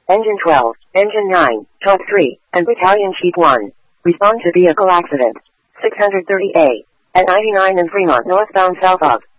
Engine 12, Engine 9, Truck 3, and Battalion Chief 1. Respond to vehicle accident. 630A. At 99 in Fremont northbound south of